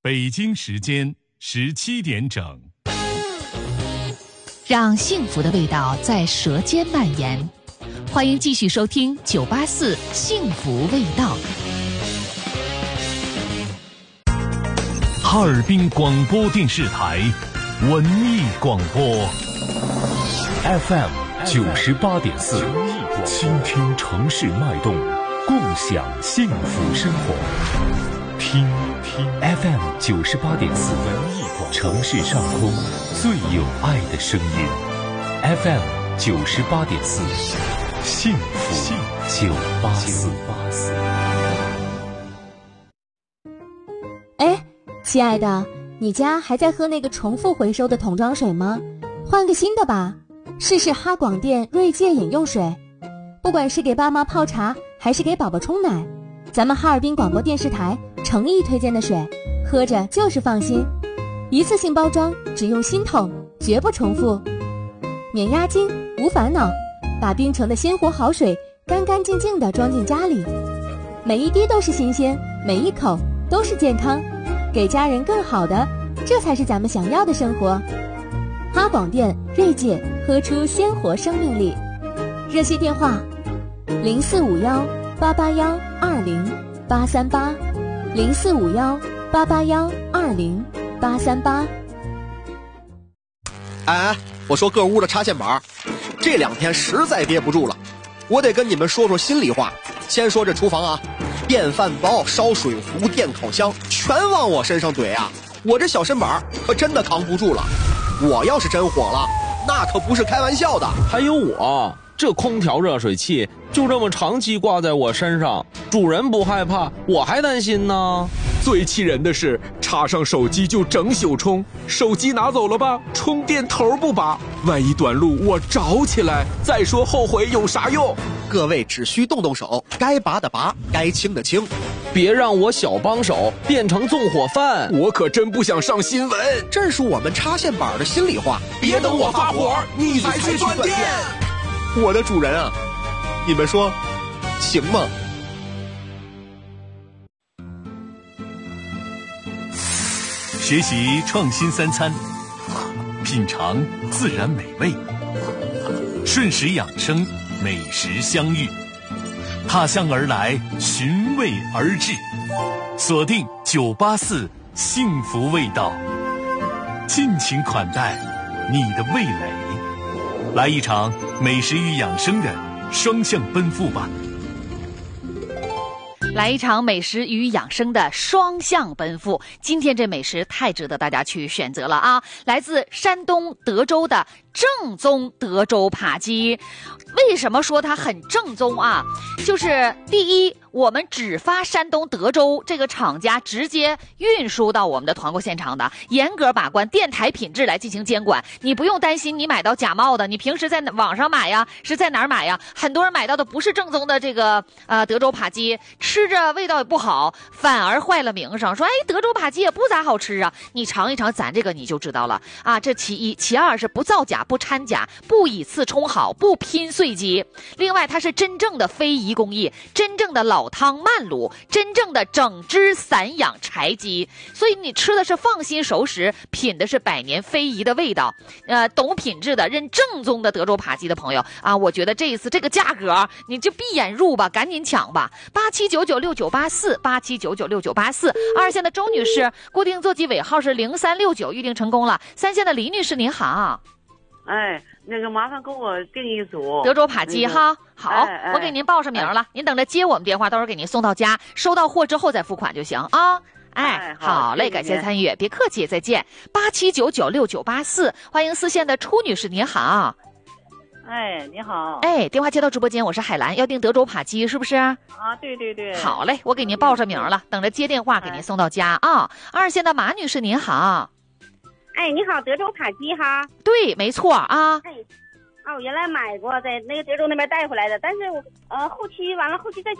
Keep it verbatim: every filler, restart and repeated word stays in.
北京时间十七点整， 让幸福的味道在舌尖蔓延。欢迎继续收听九八四幸福味道。 哈尔滨广播电视台文艺广播 F M 九十八点四，倾听城市脉动，共享幸福生活。听听 F M 九十八点四，文艺广播，城市上空最有爱的声音。F M 九十八点四，幸福九八四。 哎，亲爱的，你家还在喝那个重复回收的桶装水吗？换个新的吧，试试哈广电锐界饮用水。不管是给爸妈泡茶，还是给宝宝冲奶，咱们哈尔滨广播电视台诚意推荐的水，喝着就是放心。一次性包装，只用新桶，绝不重复，免押金，无烦恼，把冰城的鲜活好水干干净净地装进家里，每一滴都是新鲜，每一口都是健康，给家人更好的，这才是咱们想要的生活。哈广电锐界，喝出鲜活生命力。热线电话零四五幺八八幺二零八三八，零四五幺八八幺二零八三八。 哎，我说各屋的插线板，这两天实在憋不住了，我得跟你们说说心里话。先说这厨房啊，电饭煲、烧水壶、电烤箱全往我身上怼啊，我这小身板可真的扛不住了。我要是真火了，那可不是开玩笑的。 还有我这空调热水器就这么长期挂在我身上，主人不害怕，我还担心呢。 最气人的是，插上手机就整宿充，手机拿走了吧，充电头不拔，万一短路我着起来，再说后悔有啥用？ 各位只需动动手，该拔的拔，该清的清， 别让我小帮手变成纵火犯。 我可真不想上新闻， 这是我们插线板的心里话。 别等我发火，你才去断电。 我的主人啊，你们说行吗？ 学习创新三餐，品尝自然美味，顺时养生，美食相遇，踏香而来，寻味而至，锁定九八四幸福味道，尽情款待你的味蕾，来一场美食与养生的双向奔赴吧。 来一场美食与养生的双向奔赴，今天这美食太值得大家去选择了啊！来自山东德州的正宗德州扒鸡。为什么说它很正宗啊？就是第一，我们只发山东德州这个厂家直接运输到我们的团购现场的，严格把关，电台品质来进行监管，你不用担心你买到假冒的。你平时在网上买呀，是在哪儿买呀？很多人买到的不是正宗的这个呃德州扒鸡，吃着味道也不好，反而坏了名声，说哎德州扒鸡也不咋好吃啊。你尝一尝咱这个你就知道了啊。这其一，其二是不造假、不掺假、不以次充好、不拼碎鸡。另外它是真正的非遗工艺，真正的老汤慢卤，真正的整只散养柴鸡，所以你吃的是放心熟食，品的是百年非遗的味道。呃，懂品质的、认正宗的德州扒鸡的朋友啊，我觉得这一次这个价格你就闭眼入吧，赶紧抢吧。八七九九六九八四，八七九九六九八四。二线的周女士固定座机尾号是零三六九，预定成功了。三线的李女士您好。 哎，那个麻烦给我订一组德州扒鸡、那个、哈，好、哎哎，我给您报上名了、哎，您等着接我们电话，到时候给您送到家，收到货之后再付款就行啊。哎， 哎好, 好嘞，感谢参与，别客气，再见。八七九九六九八四，欢迎四线的初女士，您好。 哎，你好。 哎，电话接到直播间，我是海兰，要订德州扒鸡是不是？ 啊，对对对。 好嘞，我给您报上名了，等着接电话给您送到家、哎、啊。二线的马女士，您好。 哎，你好，德州扒鸡哈？ 对，没错啊。 哎，啊，我原来买过，在那个德州那边带回来的，但是我呃后期完了，后期再